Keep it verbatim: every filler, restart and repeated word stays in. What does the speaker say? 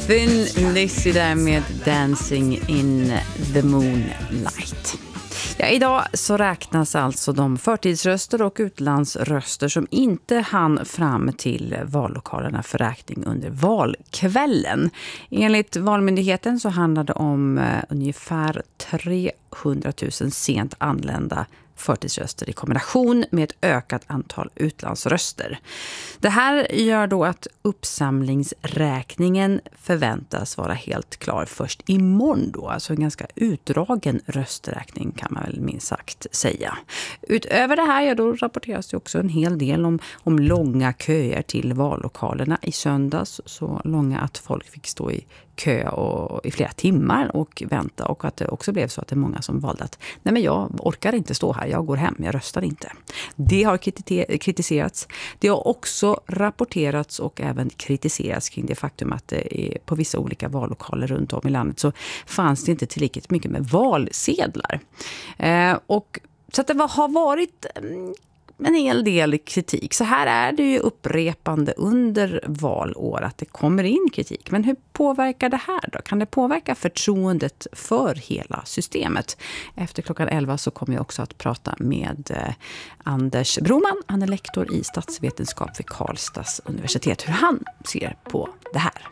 Thin Lizzy där med Dancing in the Moonlight. Ja, idag så räknas alltså de förtidsröster och utlandsröster som inte hann fram till vallokalerna för räkning under valkvällen. Enligt Valmyndigheten så handlar det om eh, ungefär trehundratusen sent anlända förtidsröster i kombination med ett ökat antal utlandsröster. Det här gör då att uppsamlingsräkningen förväntas vara helt klar först imorgon då. Alltså en ganska utdragen rösträkning kan man väl minst sagt säga. Utöver det här ja, då rapporteras det också en hel del om, om långa köer till vallokalerna i söndags. Så långa att folk fick stå i kö och, i flera timmar och vänta. Och att det också blev så att det är många som valde att nej men jag orkar inte stå här, jag går hem, jag röstar inte. Det har kritiserats. Det har också rapporterats och även kritiserats kring det faktum att det är på vissa olika vallokaler runt om i landet så fanns det inte tillräckligt mycket med valsedlar. Eh, och så att det var, har varit en hel del kritik. Så här är det ju upprepande under valår att det kommer in kritik. Men hur påverkar det här då? Kan det påverka förtroendet för hela systemet? Efter klockan elva så kommer jag också att prata med eh, Anders Broman. Han är lektor i statsvetenskap vid Karlstads universitet. Hur han ser på det här.